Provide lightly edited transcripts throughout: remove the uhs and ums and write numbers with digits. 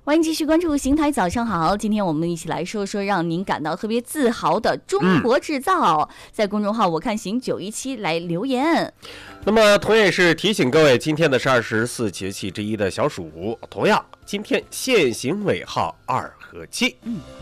欢迎继续关注邢台早上好，今天我们一起来说说让您感到特别自豪的中国制造。在公众号我看行917来留言。 那么同样也是提醒各位，今天的是24节气之一的小暑，同样今天限行尾号2和7。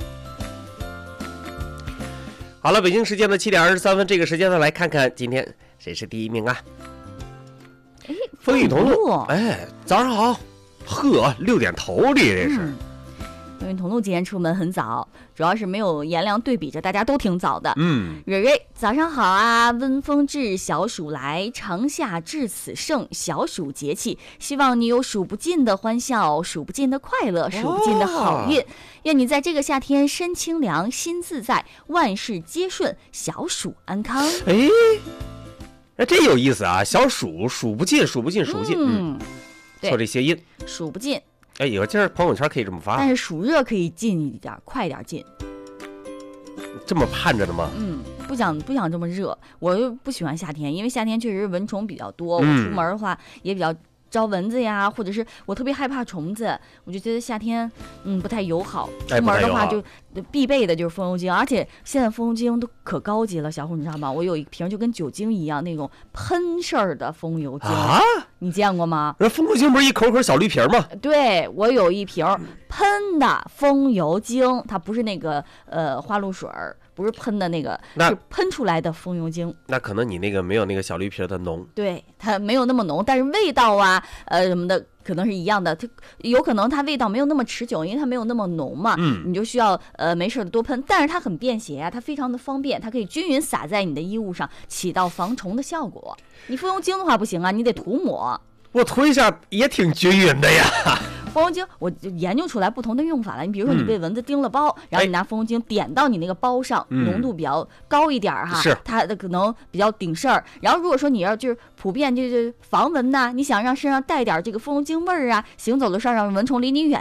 好了，北京时间的7点23分，这个时间呢，来看看今天谁是第一名啊？风雨同路，早上好。呵，6点头里这是。 因为彤彤今天出门很早，主要是没有颜良对比着，大家都挺早的。蕊蕊早上好啊，温风至，小暑来，长夏至此盛，小暑节气，希望你有数不尽的欢笑，数不尽的快乐，数不尽的好运。愿你在这个夏天身清凉，心自在，万事皆顺，小暑安康。 这有意思啊！小暑数不尽，数不尽，数不尽。凑这谐音， 数不尽。 以后今儿朋友圈可以这么发。 但是暑热可以近一点，快点近。 这么盼着的吗？ 不想这么热，我又不喜欢夏天，因为夏天确实蚊虫比较多，我出门的话也比较招蚊子呀，或者是我特别害怕虫子，我就觉得夏天不太友好。出门的话就必备的就是风油精，而且现在风油精都可高级了，小虎你知道吗？我有一瓶就跟酒精一样那种喷式儿的风油精啊，你见过吗？ 那风油精不是一口口小绿瓶吗？ 对，我有一瓶喷的风油精，它不是那个花露水儿。不是喷的那个，是喷出来的风油精。 那可能你那个没有那个小绿瓶的浓。 对，它没有那么浓，但是味道啊，什么的可能是一样的。它有可能它味道没有那么持久，因为它没有那么浓嘛。你就需要没事的多喷。但是它很便携啊，它非常的方便，它可以均匀撒在你的衣物上，起到防虫的效果。你风油精的话不行啊，你得涂抹。 我涂一下也挺均匀的呀。 风油精我就研究出来不同的用法了。你比如说你被蚊子叮了包，然后你拿风油精点到你那个包上，浓度比较高一点哈，它的可能比较顶事儿。然后如果说你要就是普遍就是防蚊呐，你想让身上带点这个风油精味儿啊，行走的时候让蚊虫离你远